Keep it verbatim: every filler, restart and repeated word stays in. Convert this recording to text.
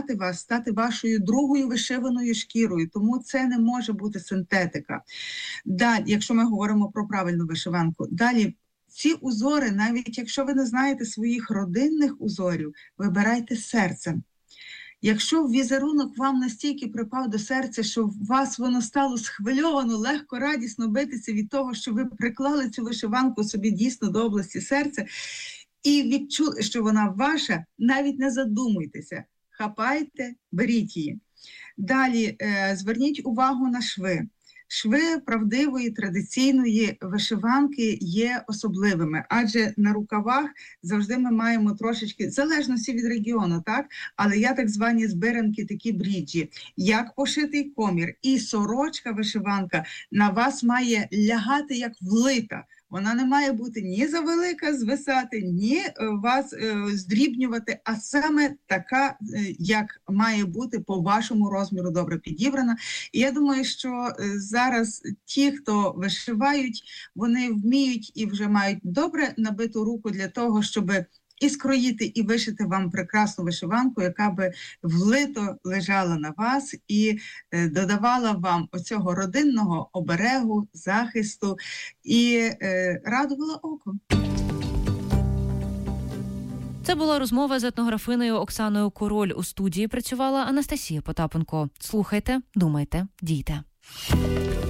об'єднати вас, стати вашою другою вишиваною шкірою, тому це не може бути синтетика. Далі, якщо ми говоримо про правильну вишиванку, далі ці узори, навіть якщо ви не знаєте своїх родинних узорів, вибирайте серцем. Якщо візерунок вам настільки припав до серця, що у вас воно стало схвильовано, легко, радісно битися від того, що ви приклали цю вишиванку собі дійсно до області серця, і відчули, що вона ваша, навіть не задумуйтеся. Хапайте, беріть її. Далі е, зверніть увагу на шви. Шви правдивої, традиційної вишиванки є особливими, адже на рукавах завжди ми маємо трошечки, в залежності від регіону, так? Але є так звані збиранки, такі бріджі, як пошитий комір. І сорочка вишиванка на вас має лягати як влита. Вона не має бути ні завелика звисати, ні вас е, здрібнювати, а саме така, е, як має бути по вашому розміру добре підібрана. І я думаю, що е, зараз ті, хто вишивають, вони вміють і вже мають добре набиту руку для того, щоб і скроїти, і вишити вам прекрасну вишиванку, яка би влито лежала на вас і е, додавала вам оцього родинного оберегу, захисту і е, радувала око. Це була розмова з етнографиною Оксаною Король. У студії працювала Анастасія Потапенко. Слухайте, думайте, дійте.